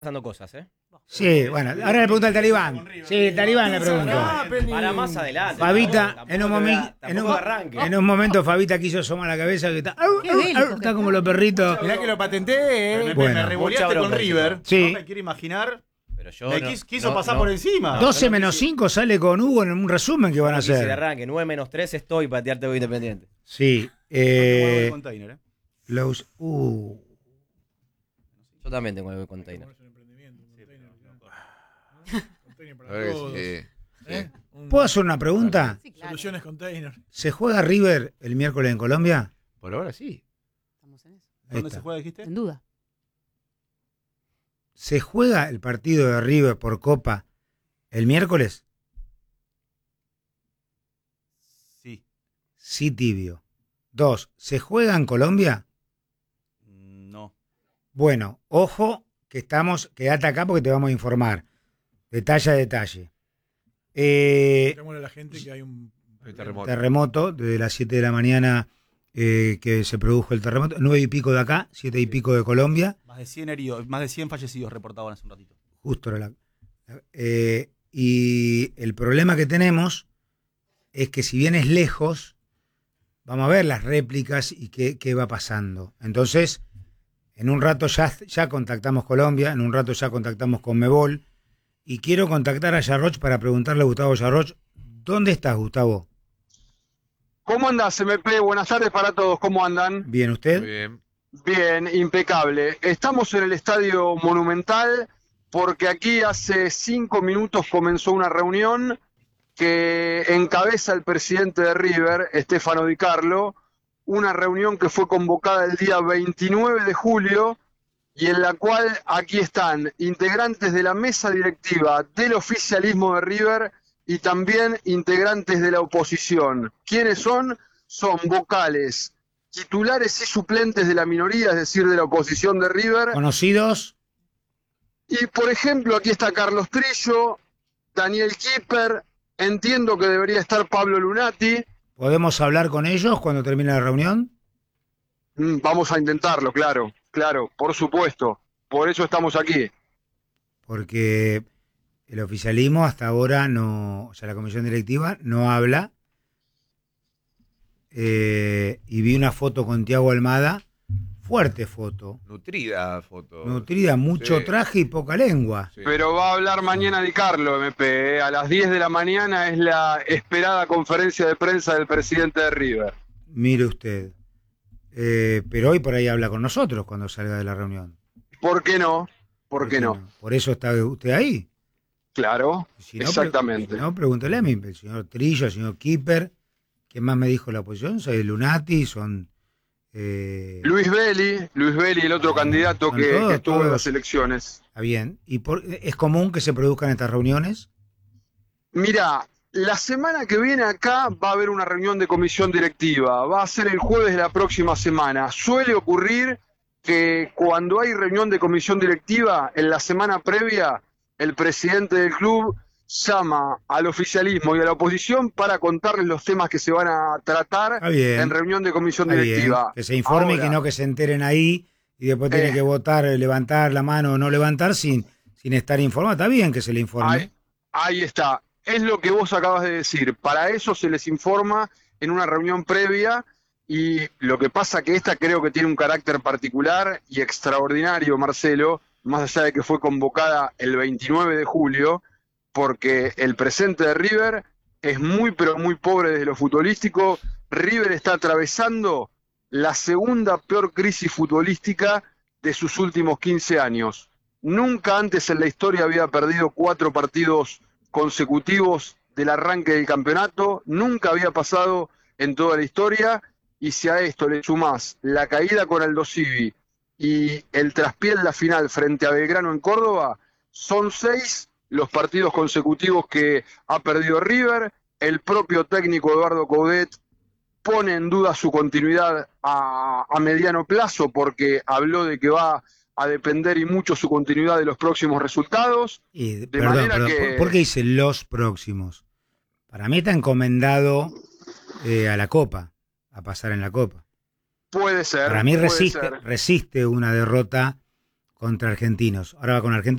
pasando cosas, ¿eh? Sí, bueno, ahora le pregunta al Talibán. Sí, el Talibán le pregunta. Para más adelante. Fabita, tampoco en un arranque. momento Fabita quiso asomar la cabeza que está, está como los perritos. Mirá que lo patenté, Bueno. me revoleaste Mucha con bronca, River. Sí. No me quiero imaginar. Pero yo Me quiso pasar por encima. 12 menos 5 sale con Hugo en un resumen que van a Si de hacer. arranque, 9 menos 3 estoy para tirarte hoy Independiente. Sí. El container, Los. Yo también tengo el container. A ver, sí. ¿Puedo hacer una pregunta? Sí, claro. Soluciones container. ¿Se juega River el miércoles en Colombia? Por ahora sí. Estamos en eso. Ahí ¿Dónde está. se juega, dijiste? Sin duda. ¿Se juega el partido de River por Copa el miércoles? Sí. Sí, tibio. 2. ¿Se juega en Colombia? No. Bueno, ojo que quedate acá porque te vamos a informar. Detalle a detalle. Contémosle a la gente que hay un Terremoto, desde las 7 de la mañana que se produjo el terremoto. 9 y pico de acá, 7 y pico de Colombia. Más de 100 heridos, más de 100 fallecidos reportaban hace un ratito. Justo y el problema que tenemos es que si bien es lejos, vamos a ver las réplicas y qué va pasando. Entonces, en un rato ya contactamos Colombia, en un rato ya contactamos Conmebol, y quiero contactar a Yarroch para preguntarle a Gustavo Yarroch, ¿dónde estás, Gustavo? ¿Cómo andás, MP? Buenas tardes para todos, ¿cómo andan? ¿Bien usted? Muy bien. Bien, impecable. Estamos en el Estadio Monumental porque aquí hace 5 minutos comenzó una reunión que encabeza el presidente de River, Stefano Di Carlo, una reunión que fue convocada el día 29 de julio y en la cual aquí están integrantes de la mesa directiva del oficialismo de River y también integrantes de la oposición. ¿Quiénes son? Son vocales, titulares y suplentes de la minoría, es decir, de la oposición de River. ¿Conocidos? Y, por ejemplo, aquí está Carlos Trillo, Daniel Kipper, entiendo que debería estar Pablo Lunati. ¿Podemos hablar con ellos cuando termine la reunión? Vamos a intentarlo, claro, por supuesto. Por eso estamos aquí. Porque el oficialismo hasta ahora no, o sea, la comisión directiva no habla. Y vi una foto con Tiago Almada, fuerte foto, Nutrida foto. nutrida, mucho Sí. traje y poca lengua. Sí. Pero va a hablar mañana Di Carlo, MP. A las 10 de la mañana es la esperada conferencia de prensa del presidente de River. Mire usted. Pero hoy por ahí habla con nosotros cuando salga de la reunión. ¿Por qué no? ¿Por qué no? Por eso está usted ahí. Claro, Si no, exactamente. Si no, pregúntele a mí, el señor Trillo, el señor Kipper. ¿Quién más me dijo la oposición? Soy Lunati, son... Luis Belli, el otro candidato son que todos, estuvo en todos. las elecciones. Está bien. ¿Es común que se produzcan estas reuniones? Mira, la semana que viene acá va a haber una reunión de comisión directiva. Va a ser el jueves de la próxima semana. Suele ocurrir que cuando hay reunión de comisión directiva, en la semana previa, el presidente del club llama al oficialismo y a la oposición para contarles los temas que se van a tratar Está bien. en reunión de comisión Está bien. directiva. Que se informe y Ahora, que no que se enteren ahí y después tiene que votar, levantar la mano o no levantar sin estar informado. Está bien que se le informe. Ahí está. Es lo que vos acabas de decir. Para eso se les informa en una reunión previa y lo que pasa que esta creo que tiene un carácter particular y extraordinario, Marcelo, más allá de que fue convocada el 29 de julio, porque el presente de River es muy pero muy pobre desde lo futbolístico. River está atravesando la segunda peor crisis futbolística de sus últimos 15 años. Nunca antes en la historia había perdido 4 partidos consecutivos del arranque del campeonato, nunca había pasado en toda la historia, y si a esto le sumás la caída con Aldo Civi y el traspié en la final frente a Belgrano en Córdoba, son 6 los partidos consecutivos que ha perdido River. El propio técnico Eduardo Coudet pone en duda su continuidad a mediano plazo porque habló de que va a depender y mucho su continuidad de los próximos resultados. Perdón, ¿por qué dice los próximos? Para mí está encomendado a la Copa, a pasar en la Copa. Puede ser. Para mí puede ser. resiste una derrota contra Argentinos. Ahora va con Argentinos.